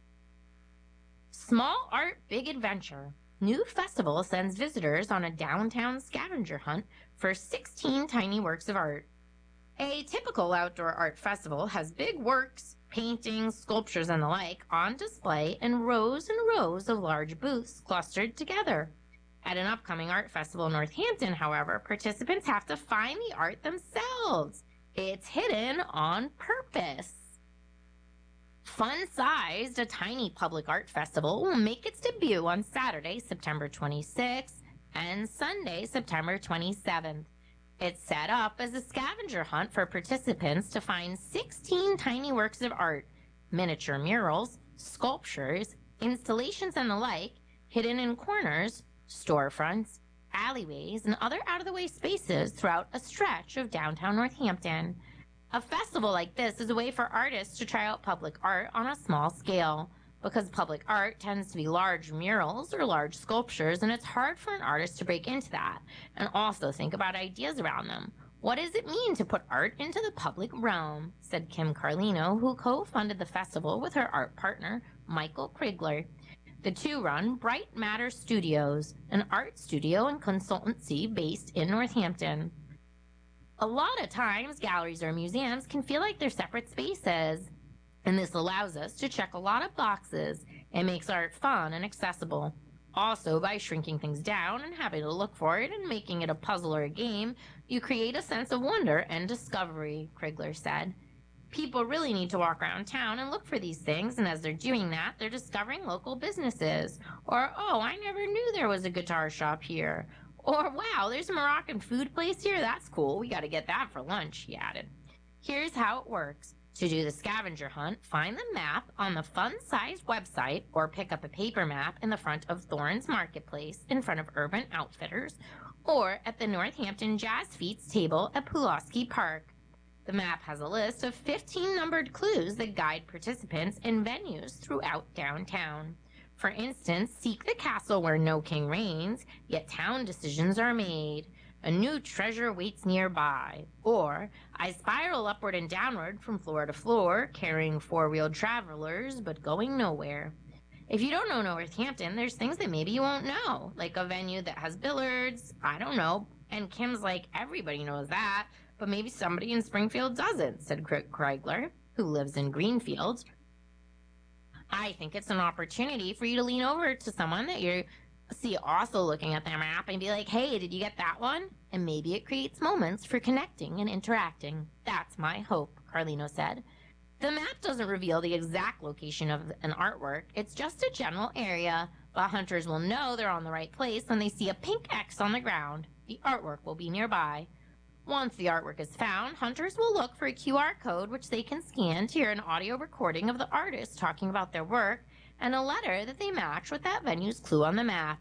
Small Art Big Adventure. New festival sends visitors on a downtown scavenger hunt for sixteen tiny works of art. A typical outdoor art festival has big works, paintings, sculptures, and the like on display in rows and rows of large booths clustered together. At an upcoming art festival in Northampton, however, participants have to find the art themselves. It's hidden on purpose. Fun-sized, a tiny public art festival will make its debut on Saturday, September twenty-sixth, and Sunday, September twenty-seventh. It's set up as a scavenger hunt for participants to find sixteen tiny works of art, miniature murals, sculptures, installations, and the like, hidden in corners, storefronts, alleyways, and other out-of-the-way spaces throughout a stretch of downtown Northampton. A festival like this is a way for artists to try out public art on a small scale, because public art tends to be large murals or large sculptures, and it's hard for an artist to break into that and also think about ideas around them. What does it mean to put art into the public realm? Said Kim Carlino, who co-funded the festival with her art partner, Michael Krigler. The two run Bright Matter Studios, an art studio and consultancy based in Northampton. A lot of times, galleries or museums can feel like they're separate spaces, and this allows us to check a lot of boxes and makes art fun and accessible. Also, by shrinking things down and having to look for it and making it a puzzle or a game, you create a sense of wonder and discovery, Krigler said. People really need to walk around town and look for these things, and as they're doing that, they're discovering local businesses. Or, oh, I never knew there was a guitar shop here. Or, wow, there's a Moroccan food place here. That's cool. We got to get that for lunch, he added. Here's how it works. To do the scavenger hunt, find the map on the Fun-Sized website or pick up a paper map in the front of Thorne's Marketplace in front of Urban Outfitters or at the Northampton Jazz Feats table at Pulaski Park. The map has a list of fifteen numbered clues that guide participants in venues throughout downtown. For instance, seek the castle where no king reigns, yet town decisions are made. A new treasure waits nearby. Or, I spiral upward and downward from floor to floor, carrying four-wheeled travelers, but going nowhere. If you don't know Northampton, there's things that maybe you won't know, like a venue that has billiards, I don't know. And Kim's like, everybody knows that, but maybe somebody in Springfield doesn't, said Krigler, who lives in Greenfield. I think it's an opportunity for you to lean over to someone that you see also looking at their map and be like, hey, did you get that one? And maybe it creates moments for connecting and interacting. That's my hope, Carlino said. The map doesn't reveal the exact location of an artwork. It's just a general area, but hunters will know they're on the right place when they see a pink X on the ground. The artwork will be nearby. Once the artwork is found, hunters will look for a Q R code which they can scan to hear an audio recording of the artist talking about their work and a letter that they match with that venue's clue on the map.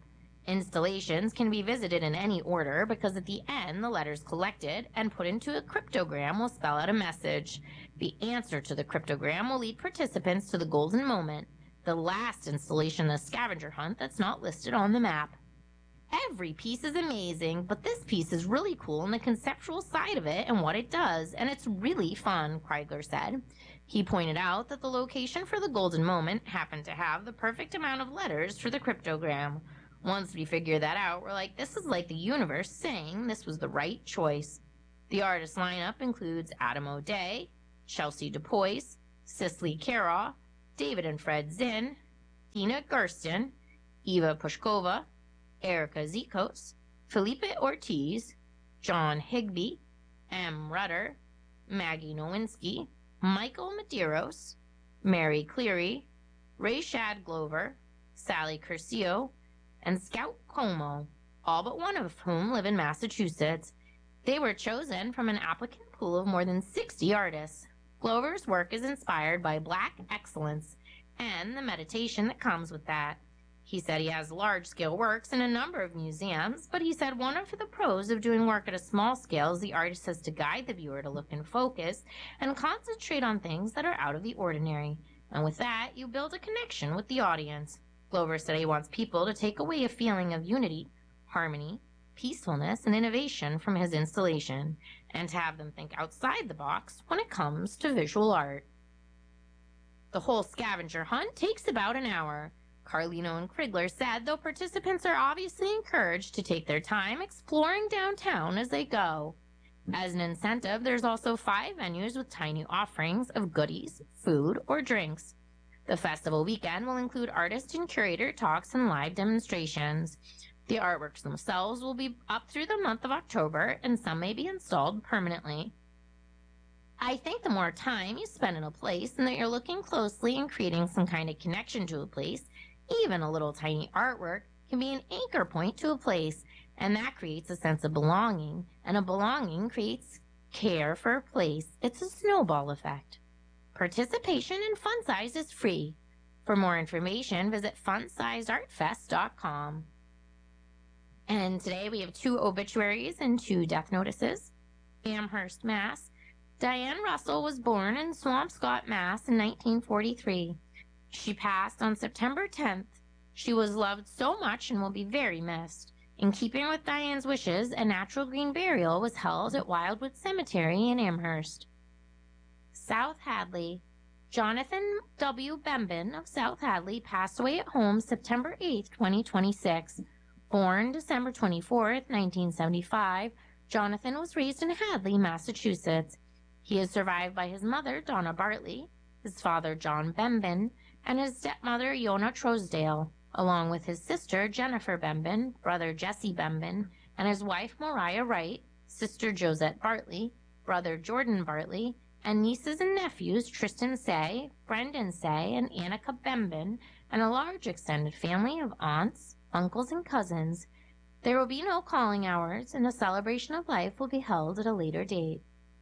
Installations can be visited in any order because at the end, the letters collected and put into a cryptogram will spell out a message. The answer to the cryptogram will lead participants to the golden moment, the last installation in the scavenger hunt that's not listed on the map. Every piece is amazing, but this piece is really cool in the conceptual side of it and what it does, and it's really fun, Kreigler said. He pointed out that the location for the golden moment happened to have the perfect amount of letters for the cryptogram. Once we figured that out, we're like, this is like the universe saying this was the right choice. The artist lineup includes Adam O'Day, Chelsea DuPois, Cicely Kara, David and Fred Zinn, Tina Gersten, Eva Pushkova, Erica Zikos, Felipe Ortiz, John Higby, M. Rudder, Maggie Nowinski, Michael Medeiros, Mary Cleary, Rayshad Glover, Sally Curcio, and Scout Como, all but one of whom live in Massachusetts. They were chosen from an applicant pool of more than sixty artists. Glover's work is inspired by Black excellence and the meditation that comes with that. He said he has large-scale works in a number of museums, but he said one of the pros of doing work at a small scale is the artist has to guide the viewer to look in focus and concentrate on things that are out of the ordinary. And with that, you build a connection with the audience. Glover said he wants people to take away a feeling of unity, harmony, peacefulness, and innovation from his installation, and to have them think outside the box when it comes to visual art. The whole scavenger hunt takes about an hour. Carlino and Kreigler said, though participants are obviously encouraged to take their time exploring downtown as they go. As an incentive, there's also five venues with tiny offerings of goodies, food, or drinks. The festival weekend will include artist and curator talks and live demonstrations. The artworks themselves will be up through the month of October, and some may be installed permanently. I think the more time you spend in a place and that you're looking closely and creating some kind of connection to a place, even a little tiny artwork can be an anchor point to a place, and that creates a sense of belonging, and a belonging creates care for a place. It's a snowball effect. Participation in Fun Size is free. For more information, visit fun sized art fest dot com. And today we have two obituaries and two death notices. Amherst, Mass. Diane Russell was born in Swampscott, Mass. in nineteen forty-three. She passed on September tenth. She was loved so much and will be very missed. In keeping with Diane's wishes, a natural green burial was held at Wildwood Cemetery in Amherst. South Hadley. Jonathan W. Bembin of South Hadley passed away at home September eighth, twenty twenty-six. Born December twenty-fourth, nineteen seventy-five, Jonathan was raised in Hadley, Massachusetts. He is survived by his mother, Donna Bartley, his father, John Bembin, and his stepmother, Yona Trousdale, along with his sister, Jennifer Bembin, brother Jesse Bembin, and his wife, Moriah Wright, sister Josette Bartley, brother Jordan Bartley, and nieces and nephews Tristan Say, Brendan Say, and Annika Bembin, and a large extended family of aunts, uncles, and cousins. There will be no calling hours, and a celebration of life will be held at a later date.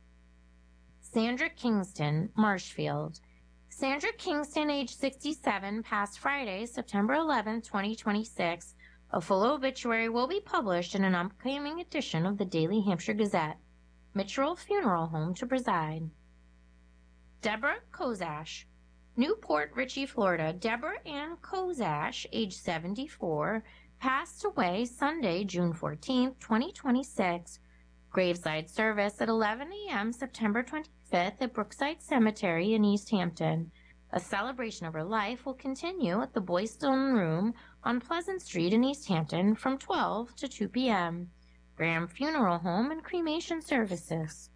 Sandra Kingston, Marshfield. Sandra Kingston, age sixty-seven, passed Friday, September eleventh, twenty twenty-six. A full obituary will be published in an upcoming edition of the Daily Hampshire Gazette. Mitchell Funeral Home to preside. Deborah Kozash. Newport Richey, Florida. Deborah Ann Kozash, age seventy-four, passed away Sunday, June fourteenth, twenty twenty-six. Graveside service at eleven a.m. September twenty-fifth at Brookside Cemetery in East Hampton. A celebration of her life will continue at the Boylston Room on Pleasant Street in East Hampton from twelve to two p.m. Graham Funeral Home and cremation services.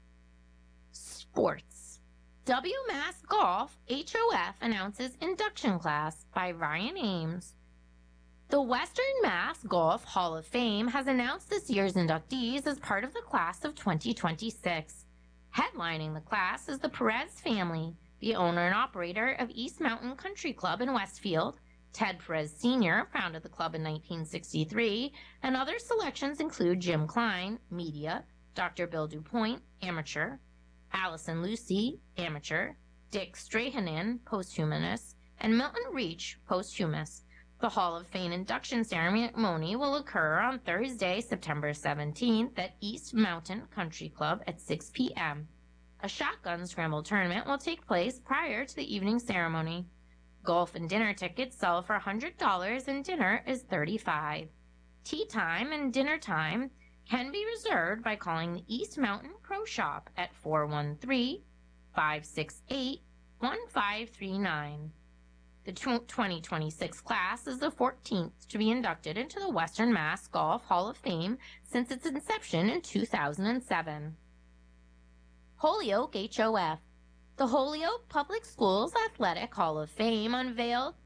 Sports. W Mass Golf H O F announces induction class by Ryan Ames. The Western Mass Golf Hall of Fame has announced this year's inductees as part of the class of twenty twenty-six. Headlining the class is the Perez family, the owner and operator of East Mountain Country Club in Westfield. Ted Perez Senior founded the club in nineteen sixty-three, and other selections include Jim Klein, media, Doctor Bill DuPoint, amateur, Allison Lucy, amateur, Dick Strahanen, posthumous, and Milton Reach, posthumous. The Hall of Fame induction ceremony will occur on Thursday, September seventeenth at East Mountain Country Club at six p.m. A shotgun scramble tournament will take place prior to the evening ceremony. Golf and dinner tickets sell for one hundred dollars and dinner is thirty-five dollars. Tea time and dinner time can be reserved by calling the East Mountain Pro Shop at four one three, five six eight, one five three nine. The twenty twenty-six class is the fourteenth to be inducted into the Western Mass Golf Hall of Fame since its inception in two thousand seven. Holyoke H O F. The Holyoke Public Schools Athletic Hall of Fame unveiled